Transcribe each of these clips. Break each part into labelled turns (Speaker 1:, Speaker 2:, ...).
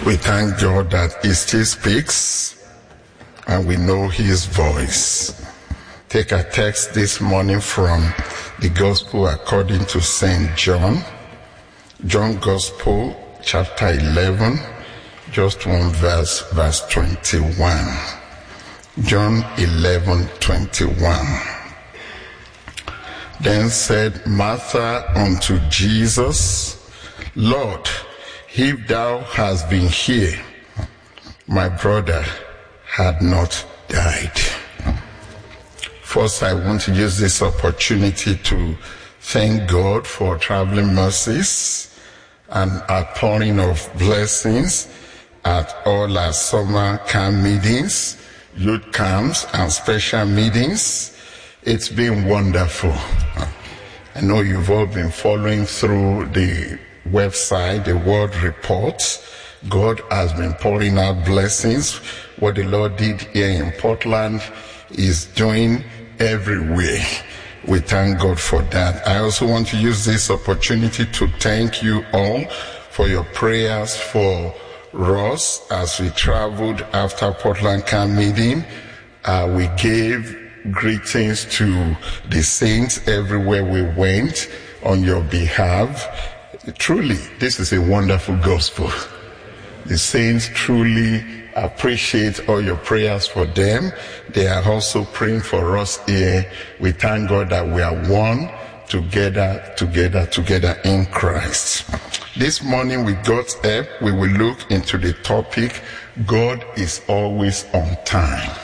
Speaker 1: We thank God that He still speaks and we know His voice. Take a text this morning from the Gospel according to St. John. John Gospel, chapter 11, just one verse 21. John 11:21. Then said Martha unto Jesus, Lord, if thou hast been here, my brother had not died. First, I want to use this opportunity to thank God for traveling mercies and outpouring of blessings at all our summer camp meetings, youth camps, and special meetings. It's been wonderful. I know you've all been following through the website, the Word Reports. God has been pouring out blessings. What the Lord did here in Portland is doing everywhere. We thank God for that. I also want to use this opportunity to thank you all for your prayers for us as we traveled after Portland camp meeting. We gave greetings to the saints everywhere we went on your behalf. Truly, this is a wonderful gospel. The saints truly appreciate all your prayers for them. They are also praying for us here. We thank God that we are one together in Christ. This morning with God's help, we will look into the topic, God is always on time.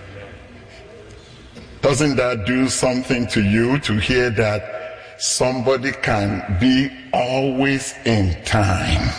Speaker 1: Doesn't that do something to you to hear that somebody can be always in time?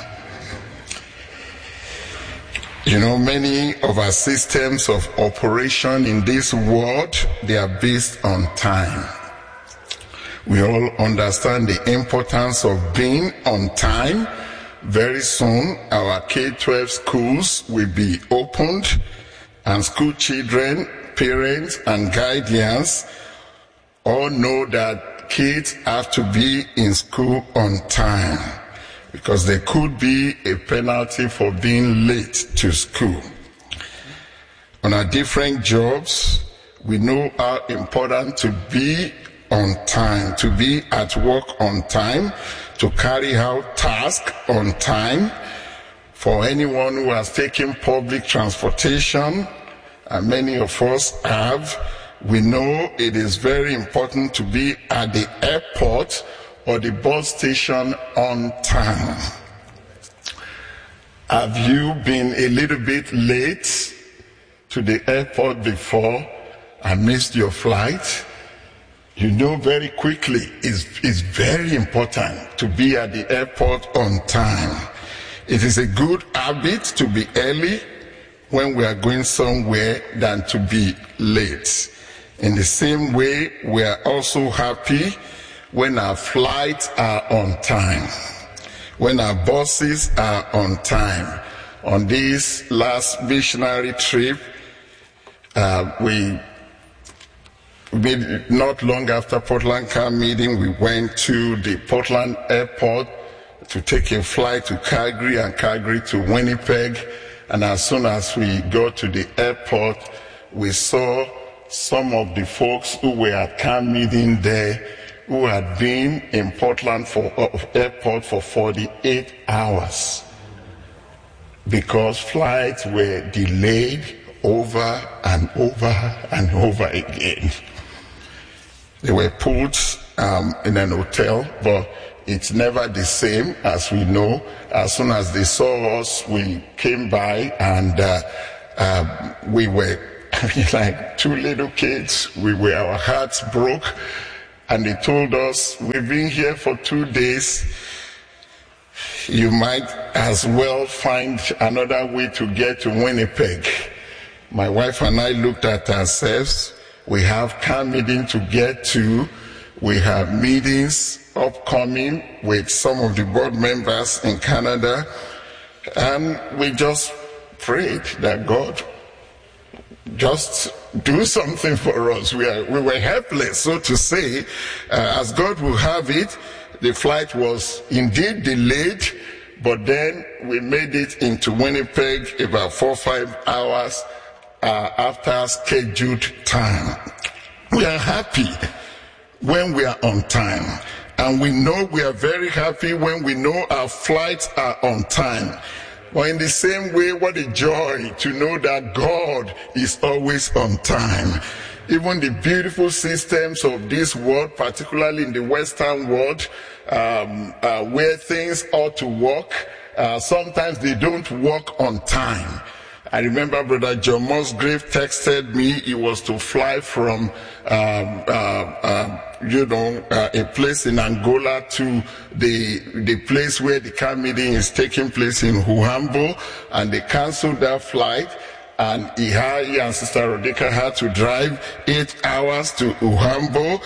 Speaker 1: You know, many of our systems of operation in this world, they are based on time. We all understand the importance of being on time. Very soon, our K-12 schools will be opened, and school children, parents, and guardians all know that kids have to be in school on time, because there could be a penalty for being late to school. On our different jobs, we know how important to be on time, to be at work on time, to carry out tasks on time. For anyone who has taken public transportation, and many of us have, we know it is very important to be at the airport or the bus station on time. Have you been a little bit late to the airport before and missed your flight? You know very quickly it's very important to be at the airport on time. It is a good habit to be early when we are going somewhere than to be late. In the same way, we are also happy when our flights are on time, when our buses are on time. On this last missionary trip, we not long after Portland camp meeting, we went to the Portland airport to take a flight to Calgary and Calgary to Winnipeg. And as soon as we got to the airport, we saw some of the folks who were at camp meeting there who had been in Portland airport for 48 hours because flights were delayed over and over and over again. They were put in an hotel, but it's never the same, as we know. As soon as they saw us, we came by and we were like two little kids. Our hearts broke, and they told us, we've been here for 2 days. You might as well find another way to get to Winnipeg. My wife and I looked at ourselves. We have camp meeting to get to. We have meetings upcoming with some of the board members in Canada. And we just prayed that God just do something for us. We were helpless, so to say. As God will have it, the flight was indeed delayed, but then we made it into Winnipeg about 4 or 5 hours after scheduled time. We are happy when we are on time, and we know we are very happy when we know our flights are on time. But in the same way, what a joy to know that God is always on time. Even the beautiful systems of this world, particularly in the Western world, where things ought to work, sometimes they don't work on time. I remember Brother John Musgrave texted me. He was to fly from, a place in Angola to the place where the CAR meeting is taking place in Huambo, and they canceled that flight. And he and Sister Rodika had to drive 8 hours to Uhambo.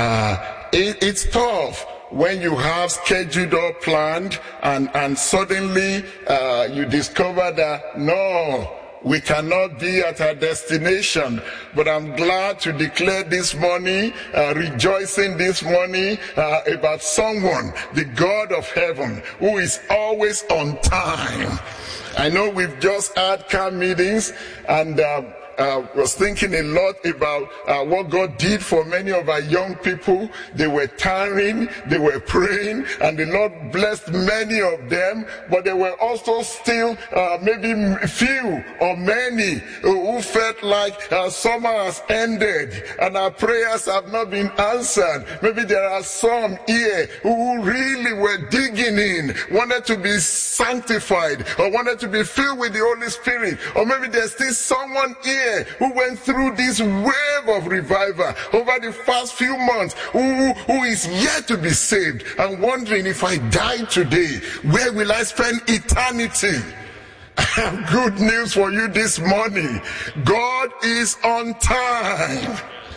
Speaker 1: It's tough when you have scheduled or planned, and suddenly you discover that, no, we cannot be at our destination. But I'm glad to declare this morning, rejoicing this morning about someone, the God of heaven, who is always on time. I know we've just had CAR meetings, and was thinking a lot about what God did for many of our young people. They were tarrying, they were praying, and the Lord blessed many of them, but there were also still maybe few or many who felt like summer has ended and our prayers have not been answered. Maybe there are some here who really were digging in, wanted to be sanctified, or wanted to be filled with the Holy Spirit, or maybe there's still someone here who went through this wave of revival over the past few months, who is yet to be saved and wondering, if I die today, where will I spend eternity? I have good news for you this morning. God is on time.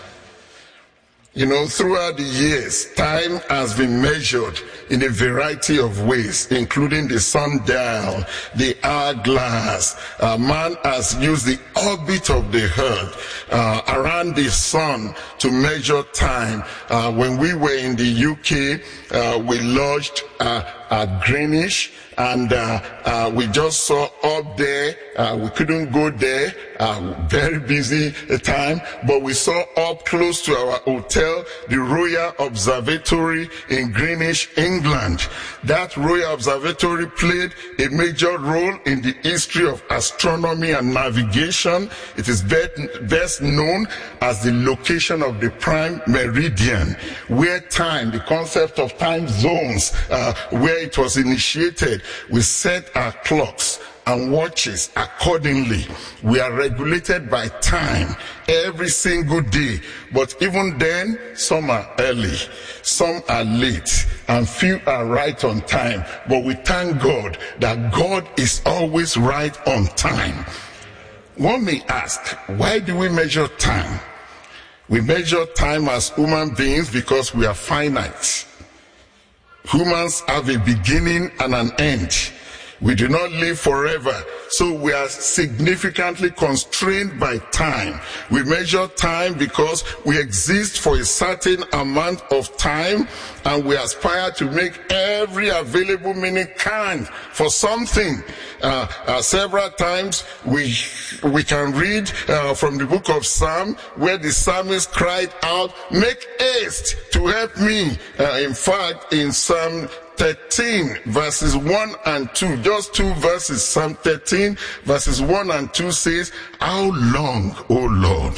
Speaker 1: You know, throughout the years, time has been measured in a variety of ways, including the sundial, the hourglass. Man has used the orbit of the earth around the sun to measure time. When we were in the UK, we lodged at Greenwich, and we just saw up there, we couldn't go there, very busy time, but we saw up close to our hotel the Royal Observatory in Greenwich, England. That Royal Observatory played a major role in the history of astronomy and navigation. It is best known as the location of the prime meridian, where time, the concept of time zones, where it was initiated. We set our clocks and watches accordingly. We are regulated by time every single day. But even then, some are early, some are late, and few are right on time. But we thank God that God is always right on time. One may ask, why do we measure time? We measure time as human beings because we are finite. Humans have a beginning and an end. We do not live forever, so we are significantly constrained by time. We measure time because we exist for a certain amount of time, and we aspire to make every available minute count for something. Several times we can read from the book of Psalm, where the psalmist cried out, "Make haste to help me." In fact, in Psalm 13 verses 1 and 2, just 2 verses, Psalm 13 verses 1 and 2 says, "How long, O Lord?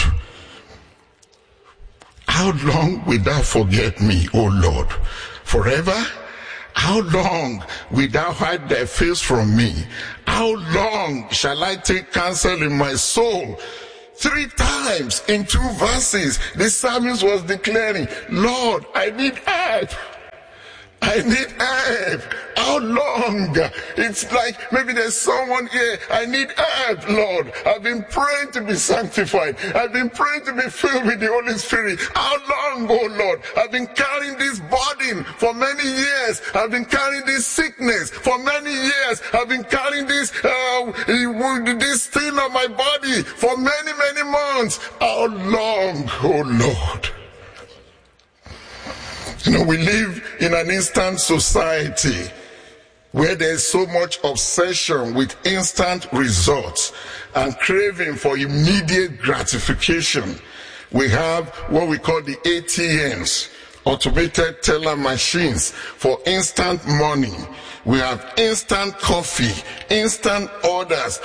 Speaker 1: How long will thou forget me, O Lord? Forever? How long will thou hide thy face from me? How long shall I take counsel in my soul?" 3 times in 2 verses, the psalmist was declaring, "Lord, I need help. I need help. How long?" It's like maybe there's someone here, "I need help, Lord. I've been praying to be sanctified. I've been praying to be filled with the Holy Spirit. How long, oh Lord? I've been carrying this burden for many years. I've been carrying this sickness for many years. I've been carrying this thing on my body for many, many months. How long, oh Lord?" You know, we live in an instant society. where there's so much obsession with instant results and craving for immediate gratification, we have what we call the ATMs, automated teller machines, for instant money. We have instant coffee, instant orders.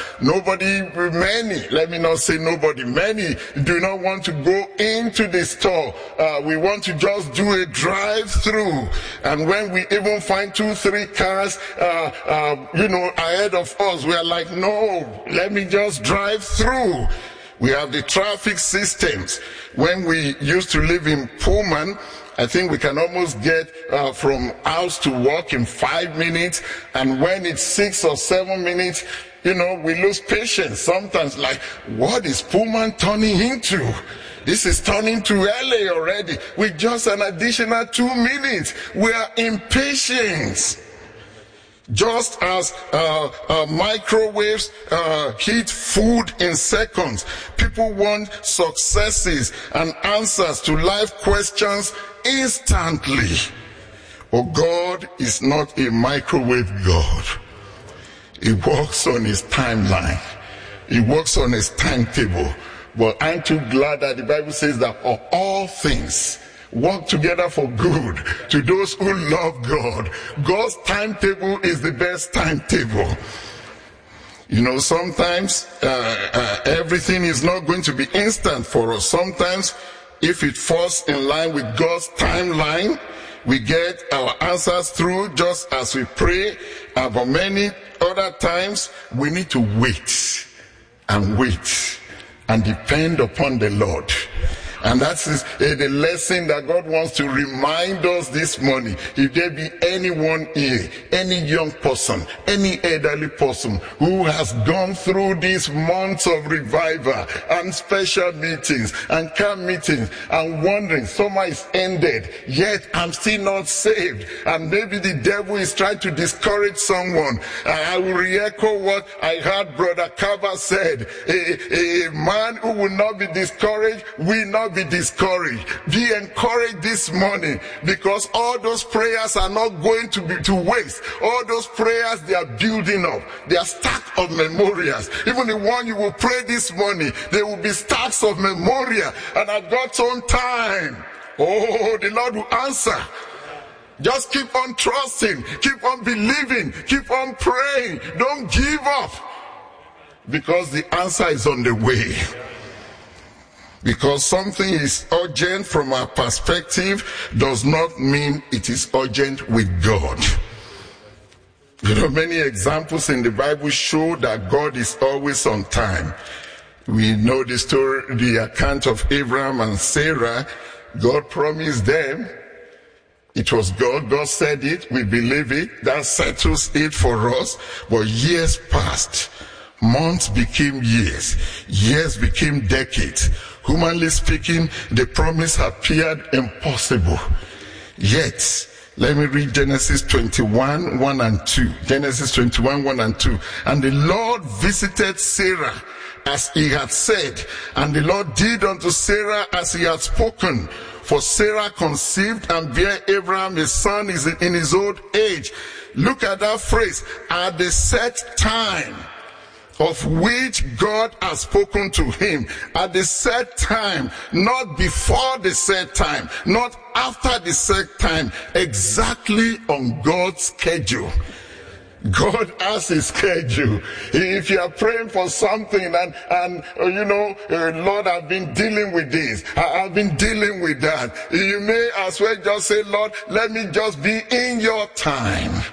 Speaker 1: Many do not want to go into the store. We want to just do a drive-through. And when we even find 2-3 cars, ahead of us, we are like, no, let me just drive through. We have the traffic systems. When we used to live in Pullman, I think we can almost get from house to work in 5 minutes. And when it's 6 or 7 minutes, we lose patience. Sometimes, like, what is Pullman turning into? This is turning to LA already with just an additional 2 minutes. We are impatient. Just as microwaves heat food in seconds, people want successes and answers to life questions instantly. Oh, God is not a microwave God. He works on his timeline. He works on his timetable. But aren't you glad that the Bible says that all things work together for good to those who love God? God's timetable is the best timetable. Sometimes everything is not going to be instant for us. Sometimes, if it falls in line with God's timeline, we get our answers through just as we pray. But many other times, we need to wait and depend upon the Lord. And that is the lesson that God wants to remind us this morning. If there be anyone here, any young person, any elderly person who has gone through these months of revival and special meetings and camp meetings and wondering, summer is ended, yet I'm still not saved. And maybe the devil is trying to discourage someone. I will re-echo what I heard Brother Kaba said. A man who will not be discouraged will not be discouraged. Be encouraged this morning, because all those prayers are not going to be to waste. All those prayers, they are building up. They are stack of memorials. Even the one you will pray this morning, they will be stacks of memorial. And at God's own time, the Lord will answer. Just keep on trusting, keep on believing, keep on praying. Don't give up, because the answer is on the way. Because something is urgent from our perspective does not mean it is urgent with God. Many examples in the Bible show that God is always on time. We know the story, the account of Abraham and Sarah. God promised them. It was God. God said it. We believe it. That settles it for us. But years passed. Months became years. Years became decades. Humanly speaking, the promise appeared impossible. Yet, let me read Genesis 21, 1 and 2. Genesis 21, 1 and 2. And the Lord visited Sarah as he had said, and the Lord did unto Sarah as he had spoken. For Sarah conceived and bare Abraham a son in his old age. Look at that phrase, at the set time, of which God has spoken to him. At the set time, not before the set time, not after the set time, exactly on God's schedule. God has his schedule. If you are praying for something and Lord, I've been dealing with this, I've been dealing with that, you may as well just say, Lord, let me just be in your time.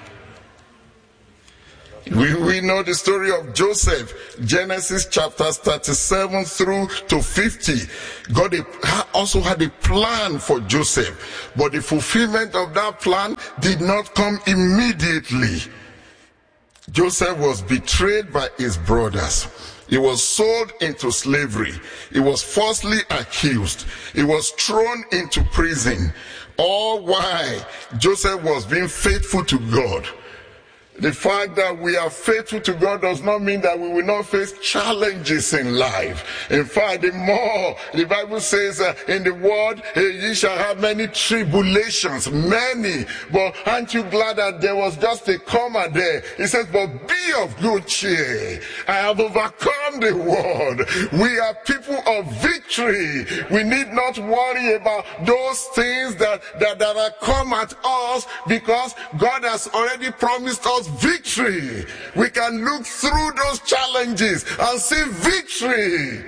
Speaker 1: We know the story of Joseph, Genesis chapters 37 through to 50. God also had a plan for Joseph, but the fulfillment of that plan did not come immediately. Joseph was betrayed by his brothers. He was sold into slavery. He was falsely accused. He was thrown into prison. All while Joseph was being faithful to God. The fact that we are faithful to God does not mean that we will not face challenges in life. In fact, the more the Bible says in the world, ye shall have many tribulations, many. But aren't you glad that there was just a comma there? It says, but be of good cheer. I have overcome the world. We are people of victory. We need not worry about those things that are come at us, because God has already promised us victory. We can look through those challenges and see victory.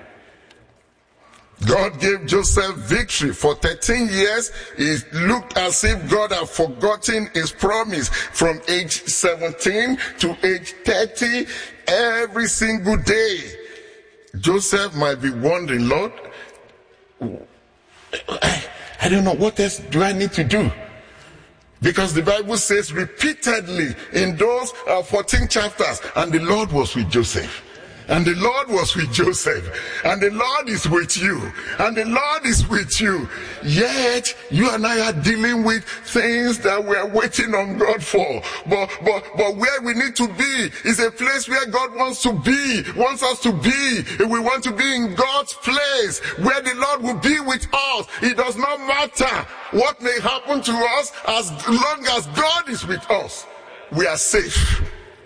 Speaker 1: God gave Joseph victory. For 13 years, it looked as if God had forgotten his promise. From age 17 to age 30, every single day, Joseph might be wondering, Lord, I don't know, what else do I need to do? Because the Bible says repeatedly in those 14 chapters, and the Lord was with Joseph. And the Lord was with Joseph. And the Lord is with you. And the Lord is with you. Yet, you and I are dealing with things that we are waiting on God for. But where we need to be is a place where God wants us to be. We want to be in God's place, where the Lord will be with us. It does not matter what may happen to us, as long as God is with us, we are safe.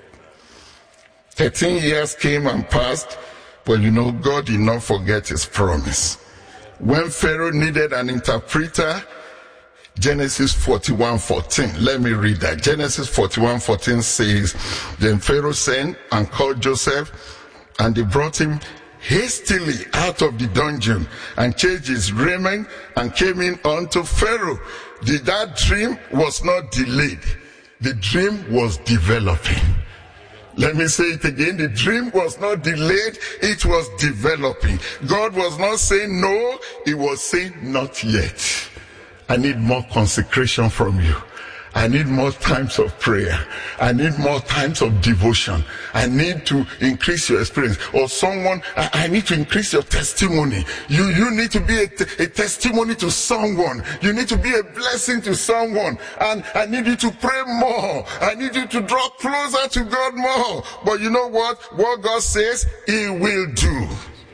Speaker 1: 13 years came and passed, but God did not forget his promise. When Pharaoh needed an interpreter, Genesis 41:14. Let me read that. Genesis 41:14 says, then Pharaoh sent and called Joseph, and they brought him hastily out of the dungeon and changed his raiment and came in unto Pharaoh. That dream was not delayed. The dream was developing. Let me say it again. The dream was not delayed. It was developing. God was not saying no. He was saying not yet. I need more consecration from you. I need more times of prayer. I need more times of devotion. I need to increase your experience. Or someone, I need to increase your testimony. You need to be a testimony to someone. You need to be a blessing to someone. And I need you to pray more. I need you to draw closer to God more. But you know what? What God says, he will do.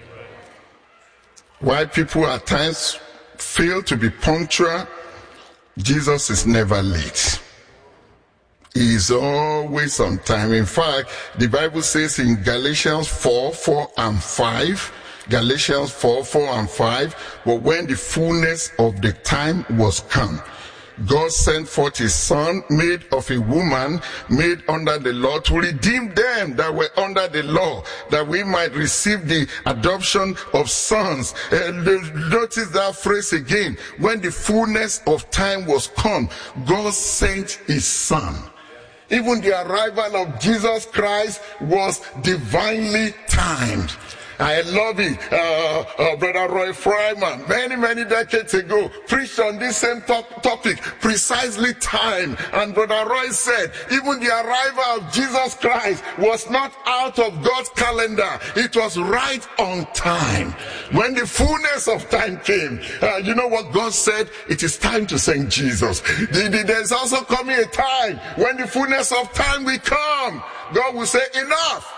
Speaker 1: Why people at times fail to be punctual, Jesus is never late. He is always on time. In fact, the Bible says in Galatians 4:4 and 5, Galatians 4:4 and 5, but when the fullness of the time was come, God sent forth his son, made of a woman, made under the law, to redeem them that were under the law, that we might receive the adoption of sons. Notice that phrase again. When the fullness of time was come, God sent his son. Even the arrival of Jesus Christ was divinely timed. I love it. Brother Roy Fryman, many decades ago, preached on this same topic, precisely time. And Brother Roy said, even the arrival of Jesus Christ was not out of God's calendar. It was right on time. When the fullness of time came, you know what God said? It is time to send Jesus. There's also coming a time when the fullness of time will come. God will say, enough.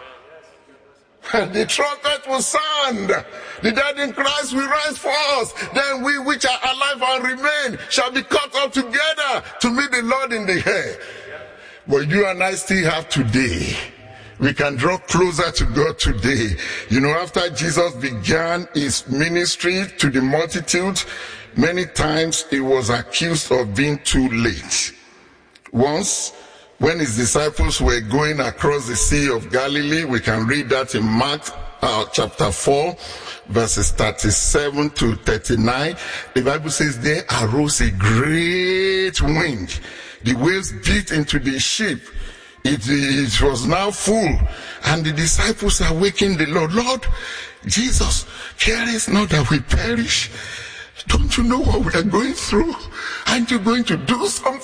Speaker 1: The trumpet will sound. The dead in Christ will rise for us. Then we which are alive and remain shall be caught up together to meet the Lord in the air. But you and I still have today. We can draw closer to God today. After Jesus began his ministry to the multitude, many times he was accused of being too late. Once, when his disciples were going across the Sea of Galilee, we can read that in Mark chapter 4, verses 37 to 39. The Bible says, there arose a great wind. The waves beat into the ship. It was now full. And the disciples are waking the Lord. Lord, Jesus, carest not that we perish? Don't you know what we are going through? Aren't you going to do something?